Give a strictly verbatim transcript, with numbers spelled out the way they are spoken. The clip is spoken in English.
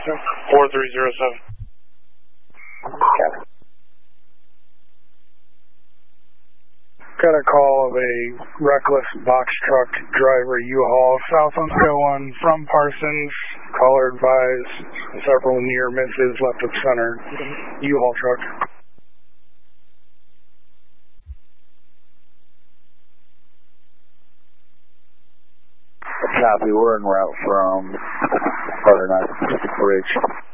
four three zero seven. Copy. Got a call of a reckless box truck driver U-Haul south on Sco one from Parsons. Caller advised several near misses left of center. U-Haul truck. Copy, we're en route from Carter Pacific Bridge.